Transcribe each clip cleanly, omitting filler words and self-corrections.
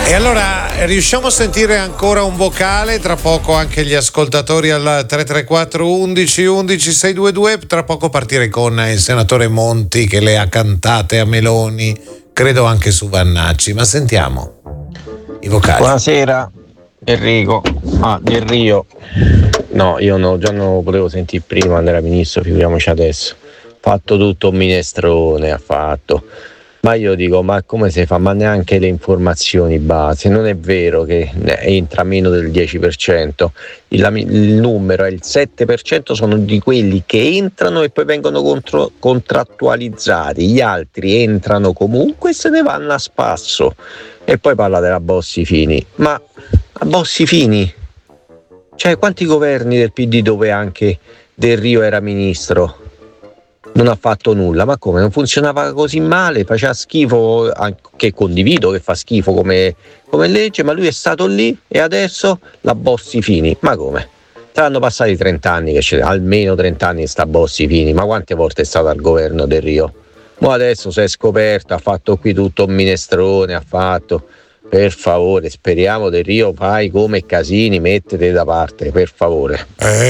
E allora riusciamo a sentire ancora un vocale, tra poco anche gli ascoltatori al 334 11 11 622, tra poco partire con il senatore Monti che le ha cantate a Meloni, credo anche su Vannacci, ma sentiamo i vocali. Buonasera Enrico, Del Rio. No, io no, già non lo potevo sentire prima quando era ministro, figuriamoci adesso. Fatto tutto un minestrone, ha fatto. Ma io dico, ma come si fa? Ma neanche le informazioni base, non è vero che entra meno del 10%, il numero è il 7%, sono di quelli che entrano e poi vengono contrattualizzati, gli altri entrano comunque e se ne vanno a spasso. E poi parla della Bossi-Fini, ma a Bossi-Fini? Cioè quanti governi del PD dove anche Del Rio era ministro? Non ha fatto nulla, ma come? Non funzionava così male, faceva schifo, che condivido che fa schifo come legge, ma lui è stato lì e adesso la Bossi-Fini, ma come? Saranno passati 30 anni, che c'è almeno 30 anni sta Bossi-Fini, ma quante volte è stato al governo Del Rio? Ma adesso si è scoperto, ha fatto qui tutto un minestrone, ha fatto... Per favore, speriamo Del Rio, fai come Casini, mettete da parte, per favore.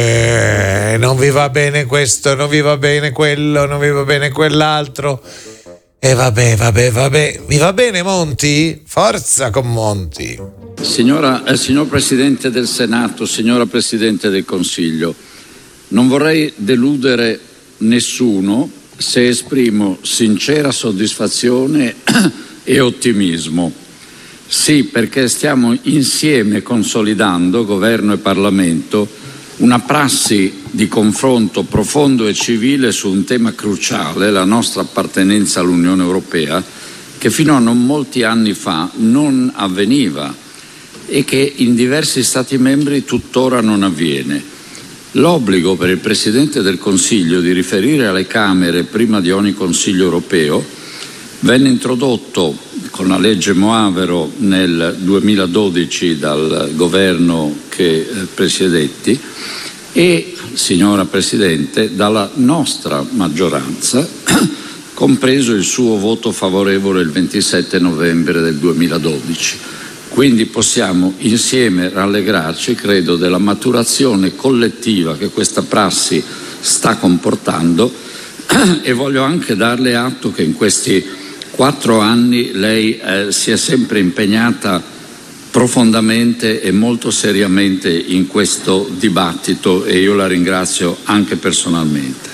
Non vi va bene questo, non vi va bene quello, non vi va bene quell'altro. E vabbè. Vi va bene Monti? Forza con Monti. Signor Presidente del Senato, signora Presidente del Consiglio, non vorrei deludere nessuno se esprimo sincera soddisfazione e ottimismo. Sì, perché stiamo insieme consolidando, Governo e Parlamento, una prassi di confronto profondo e civile su un tema cruciale, la nostra appartenenza all'Unione Europea, che fino a non molti anni fa non avveniva e che in diversi Stati membri tuttora non avviene. L'obbligo per il Presidente del Consiglio di riferire alle Camere prima di ogni Consiglio europeo venne introdotto con la legge Moavero nel 2012 dal governo che presiedetti e, signora Presidente, dalla nostra maggioranza, compreso il suo voto favorevole il 27 novembre del 2012. Quindi possiamo insieme rallegrarci, credo, della maturazione collettiva che questa prassi sta comportando e voglio anche darle atto che in questi 4 anni lei si è sempre impegnata profondamente e molto seriamente in questo dibattito e io la ringrazio anche personalmente.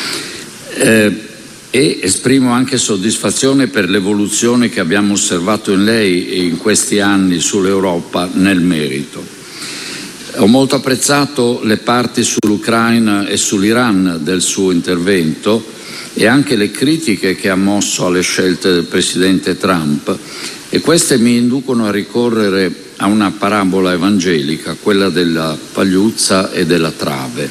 E esprimo anche soddisfazione per l'evoluzione che abbiamo osservato in lei in questi anni sull'Europa nel merito. Ho molto apprezzato le parti sull'Ucraina e sull'Iran del suo intervento e anche le critiche che ha mosso alle scelte del presidente Trump, e queste mi inducono a ricorrere a una parabola evangelica, quella della pagliuzza e della trave.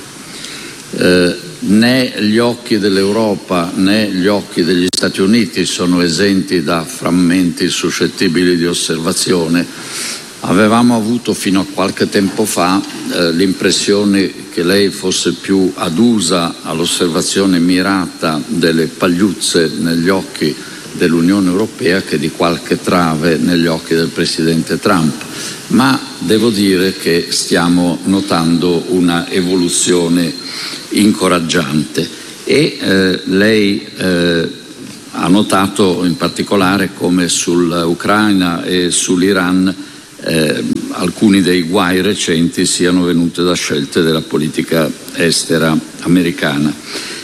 Né gli occhi dell'Europa né gli occhi degli Stati Uniti sono esenti da frammenti suscettibili di osservazione. Avevamo avuto fino a qualche tempo fa l'impressione che lei fosse più adusa all'osservazione mirata delle pagliuzze negli occhi dell'Unione Europea che di qualche trave negli occhi del Presidente Trump, ma devo dire che stiamo notando una evoluzione incoraggiante e lei ha notato in particolare come sull'Ucraina e sull'Iran alcuni dei guai recenti siano venuti da scelte della politica estera americana.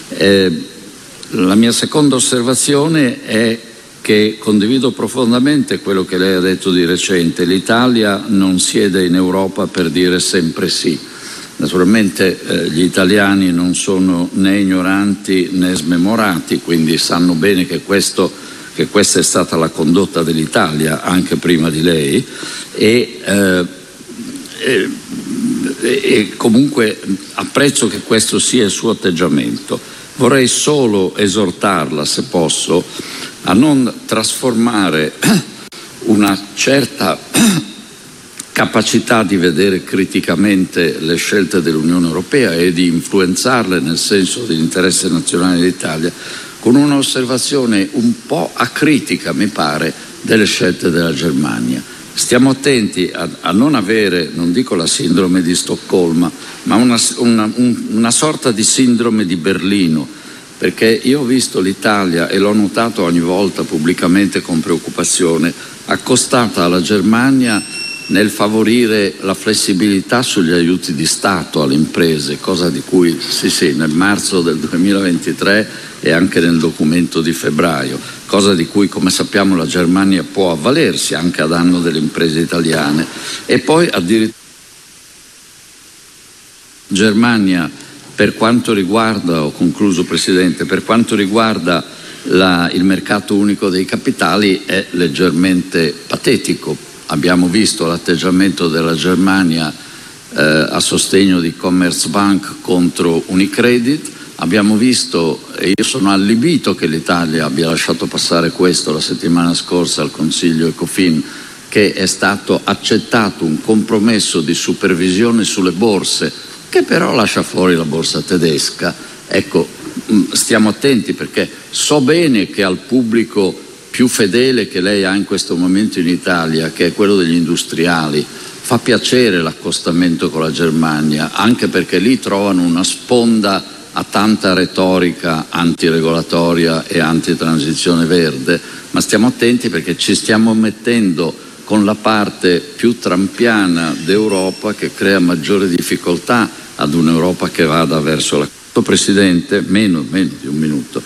La mia seconda osservazione è che condivido profondamente quello che lei ha detto di recente. L'Italia non siede in Europa per dire sempre sì. Naturalmente gli italiani non sono né ignoranti né smemorati, quindi sanno bene che questa è stata la condotta dell'Italia anche prima di lei e comunque apprezzo che questo sia il suo atteggiamento. Vorrei solo esortarla, se posso, a non trasformare una certa capacità di vedere criticamente le scelte dell'Unione Europea e di influenzarle nel senso dell'interesse nazionale dell'Italia con un'osservazione un po' acritica, mi pare, delle scelte della Germania. Stiamo attenti a non avere, non dico la sindrome di Stoccolma, ma una sorta di sindrome di Berlino, perché io ho visto l'Italia, e l'ho notato ogni volta pubblicamente con preoccupazione, accostata alla Germania nel favorire la flessibilità sugli aiuti di Stato alle imprese, cosa di cui nel marzo del 2023 e anche nel documento di febbraio, cosa di cui, come sappiamo, la Germania può avvalersi anche a danno delle imprese italiane. E poi addirittura Germania, per quanto riguarda, ho concluso Presidente, per quanto riguarda il mercato unico dei capitali è leggermente patetico. Abbiamo visto l'atteggiamento della Germania a sostegno di Commerzbank contro Unicredit, abbiamo visto, e io sono allibito che l'Italia abbia lasciato passare questo la settimana scorsa al Consiglio Ecofin, che è stato accettato un compromesso di supervisione sulle borse, che però lascia fuori la borsa tedesca. Ecco, stiamo attenti, perché so bene che al pubblico più fedele che lei ha in questo momento in Italia, che è quello degli industriali, fa piacere l'accostamento con la Germania, anche perché lì trovano una sponda a tanta retorica antiregolatoria e antitransizione verde, ma stiamo attenti perché ci stiamo mettendo con la parte più trampiana d'Europa, che crea maggiore difficoltà ad un'Europa che vada verso la... Presidente, meno di un minuto.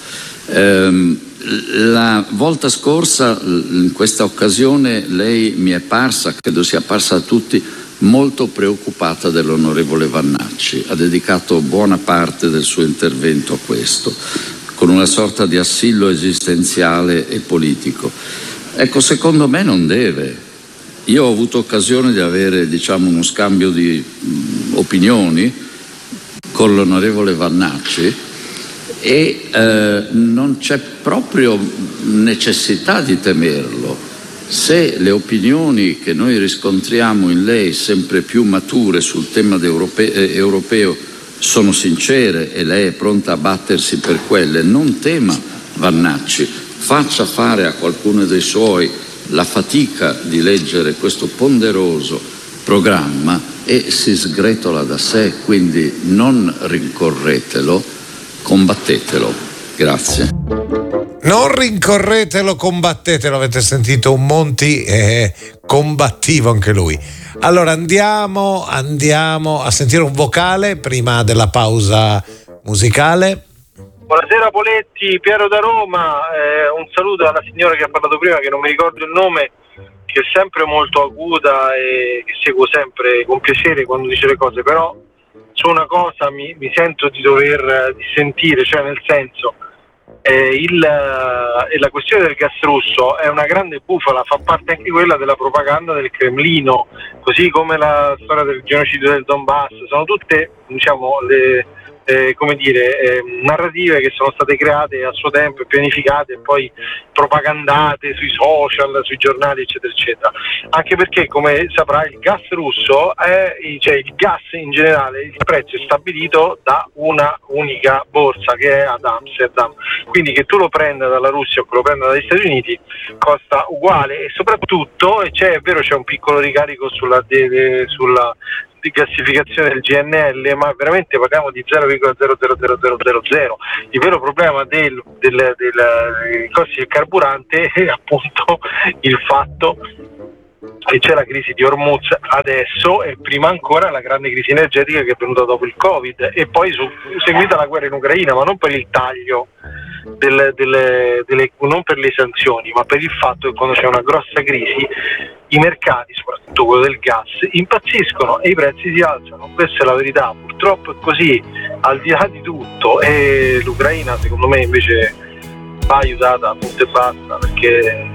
La volta scorsa, in questa occasione, lei mi è parsa, credo sia parsa a tutti, molto preoccupata dell'onorevole Vannacci. Ha dedicato buona parte del suo intervento a questo, con una sorta di assillo esistenziale e politico. Ecco, secondo me non deve. Io ho avuto occasione di avere, uno scambio di opinioni con l'onorevole Vannacci e non c'è proprio necessità di temerlo. Se le opinioni che noi riscontriamo in lei, sempre più mature sul tema europeo, sono sincere e lei è pronta a battersi per quelle, non tema Vannacci, faccia fare a qualcuno dei suoi la fatica di leggere questo ponderoso programma e si sgretola da sé, quindi non rincorretelo, combattetelo. Grazie. Non rincorretelo, combattetelo, avete sentito un Monti combattivo anche lui. Allora andiamo a sentire un vocale prima della pausa musicale. Buonasera Poletti, Piero da Roma, un saluto alla signora che ha parlato prima, che non mi ricordo il nome, che è sempre molto acuta e che seguo sempre con piacere quando dice le cose, però su una cosa mi sento di dover dissentire, cioè nel senso la questione del gas russo è una grande bufala, fa parte anche quella della propaganda del Cremlino, così come la storia del genocidio del Donbass, sono tutte le narrative che sono state create a suo tempo e pianificate e poi propagandate sui social, sui giornali, eccetera eccetera, anche perché, come saprà, il gas russo il gas in generale, il prezzo è stabilito da una unica borsa che è ad Amsterdam, quindi che tu lo prenda dalla Russia o che lo prenda dagli Stati Uniti costa uguale, e soprattutto è vero c'è un piccolo ricarico sulla di gassificazione del GNL, ma veramente parliamo di 0,00000. Il vero problema dei costi del carburante è appunto il fatto che c'è la crisi di Hormuz adesso e prima ancora la grande crisi energetica che è venuta dopo il Covid, e poi seguita la guerra in Ucraina, ma non per il taglio non per le sanzioni, ma per il fatto che quando c'è una grossa crisi i mercati, soprattutto quello del gas, impazziscono e i prezzi si alzano. Questa è la verità, purtroppo è così, al di là di tutto. E l'Ucraina secondo me invece va aiutata a punto e basta, perché